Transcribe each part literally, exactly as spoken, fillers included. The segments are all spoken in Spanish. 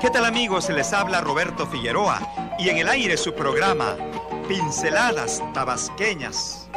¿Qué tal, amigos? Les habla Roberto Figueroa y en el aire su programa Pinceladas Tabasqueñas.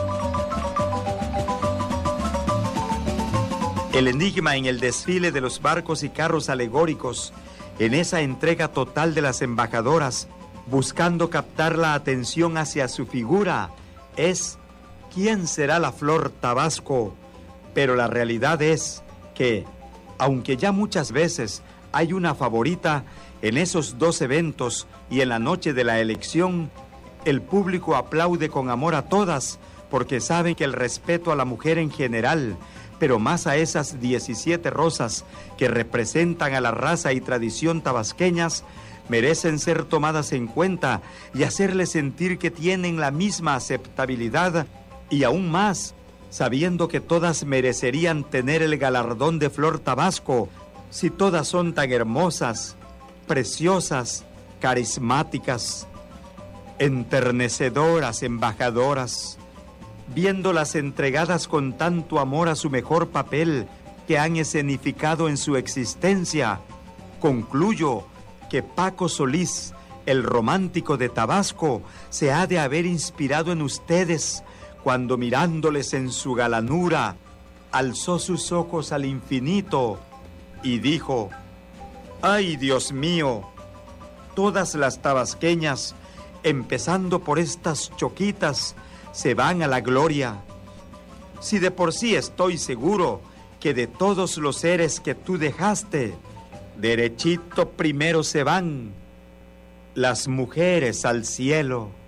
El enigma en el desfile de los barcos y carros alegóricos, en esa entrega total de las embajadoras, buscando captar la atención hacia su figura, es ¿quién será la flor Tabasco? Pero la realidad es que, aunque ya muchas veces hay una favorita, en esos dos eventos y en la noche de la elección, el público aplaude con amor a todas, porque saben que el respeto a la mujer en general, pero más a esas diecisiete rosas que representan a la raza y tradición tabasqueñas, merecen ser tomadas en cuenta y hacerles sentir que tienen la misma aceptabilidad y aún más, sabiendo que todas merecerían tener el galardón de Flor Tabasco, si todas son tan hermosas, preciosas, carismáticas, enternecedoras, embajadoras, viéndolas entregadas con tanto amor a su mejor papel que han escenificado en su existencia, concluyo que Paco Solís, el romántico de Tabasco, se ha de haber inspirado en ustedes cuando mirándoles en su galanura, alzó sus ojos al infinito y dijo: ¡ay, Dios mío! Todas las tabasqueñas, empezando por estas choquitas, se van a la gloria. Si de por sí estoy seguro que de todos los seres que tú dejaste, derechito primero se van las mujeres al cielo.